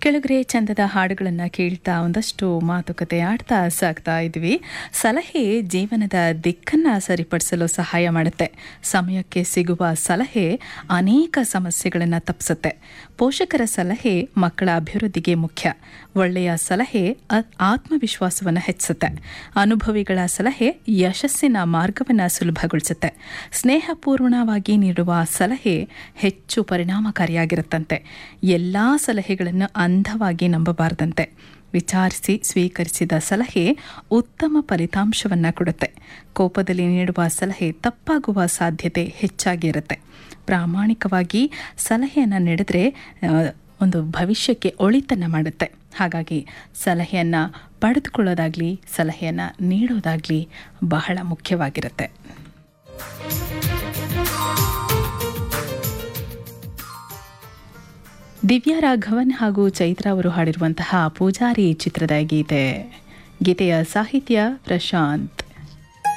ಕೆಳಗರೆ ಚಂದದ ಹಾಡುಗಳನ್ನು ಕೇಳ್ತಾ ಒಂದಷ್ಟು ಮಾತುಕತೆ ಆಡ್ತಾ ಸಾಗ್ತಾ ಇದ್ವಿ. ಸಲಹೆ ಜೀವನದ ದಿಕ್ಕನ್ನು ಸರಿಪಡಿಸಲು ಸಹಾಯ ಮಾಡುತ್ತೆ. ಸಮಯಕ್ಕೆ ಸಿಗುವ ಸಲಹೆ ಅನೇಕ ಸಮಸ್ಯೆಗಳನ್ನು ತಪ್ಪಿಸುತ್ತೆ. ಪೋಷಕರ ಸಲಹೆ ಮಕ್ಕಳ ಅಭಿವೃದ್ಧಿಗೆ ಮುಖ್ಯ. ಒಳ್ಳೆಯ ಸಲಹೆ ಆತ್ಮವಿಶ್ವಾಸವನ್ನು ಹೆಚ್ಚಿಸುತ್ತೆ. ಅನುಭವಿಗಳ ಸಲಹೆ ಯಶಸ್ಸಿನ ಮಾರ್ಗವನ್ನು ಸುಲಭಗೊಳಿಸುತ್ತೆ. ಸ್ನೇಹಪೂರ್ಣವಾಗಿ ನೀಡುವ ಸಲಹೆ ಹೆಚ್ಚು ಪರಿಣಾಮಕಾರಿಯಾಗಿರುತ್ತಂತೆ. ಎಲ್ಲ ಸಲಹೆಗಳನ್ನು ಅಂಧವಾಗಿ ನಂಬಬಾರದಂತೆ. ವಿಚಾರಿಸಿ ಸ್ವೀಕರಿಸಿದ ಸಲಹೆ ಉತ್ತಮ ಫಲಿತಾಂಶವನ್ನು ಕೊಡುತ್ತೆ. ಕೋಪದಲ್ಲಿ ನೀಡುವ ಸಲಹೆ ತಪ್ಪಾಗುವ ಸಾಧ್ಯತೆ ಹೆಚ್ಚಾಗಿರುತ್ತೆ. ಪ್ರಾಮಾಣಿಕವಾಗಿ ಸಲಹೆಯನ್ನು ನೀಡಿದ್ರೆ ಒಂದು ಭವಿಷ್ಯಕ್ಕೆ ಒಳಿತನ್ನು ಮಾಡುತ್ತೆ. ಹಾಗಾಗಿ ಸಲಹೆಯನ್ನು ಪಡೆದುಕೊಳ್ಳೋದಾಗಲಿ ಸಲಹೆಯನ್ನು ನೀಡೋದಾಗಲಿ ಬಹಳ ಮುಖ್ಯವಾಗಿರುತ್ತೆ. ದಿವ್ಯಾ ರಾಘವನ್ ಹಾಗೂ ಚೈತ್ರ ಅವರು ಹಾಡಿರುವಂತಹ ಪೂಜಾರಿ ಚಿತ್ರದ ಗೀತೆಯ ಸಾಹಿತ್ಯ ಪ್ರಶಾಂತ್.